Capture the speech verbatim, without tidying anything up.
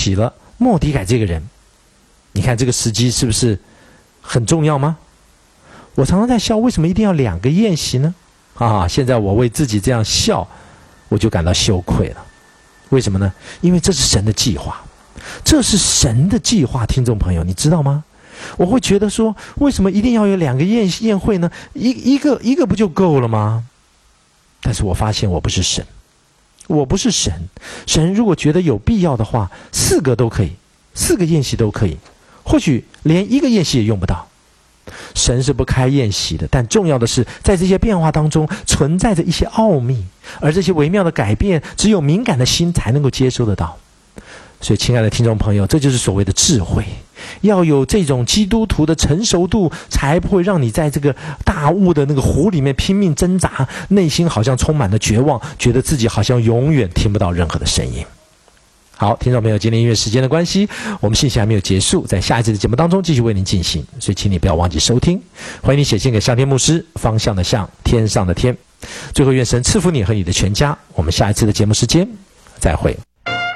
起了末底改这个人。你看这个时机是不是很重要吗？我常常在笑，为什么一定要两个宴席呢？啊，现在我为自己这样笑，我就感到羞愧了。为什么呢？因为这是神的计划，这是神的计划，听众朋友，你知道吗？我会觉得说，为什么一定要有两个宴宴会呢？一一个一个不就够了吗？但是我发现我不是神，我不是神。神如果觉得有必要的话，四个都可以，四个宴席都可以，或许连一个宴席也用不到。神是不开宴席的，但重要的是，在这些变化当中存在着一些奥秘，而这些微妙的改变，只有敏感的心才能够接收得到。所以，亲爱的听众朋友，这就是所谓的智慧。要有这种基督徒的成熟度，才不会让你在这个大雾的那个湖里面拼命挣扎，内心好像充满了绝望，觉得自己好像永远听不到任何的声音。好，听众朋友，今天因为时间的关系，我们信息还没有结束，在下一次的节目当中继续为您进行，所以请你不要忘记收听。欢迎你写信给向天牧师，方向的向，天上的天。最后，愿神赐福你和你的全家。我们下一次的节目时间再会。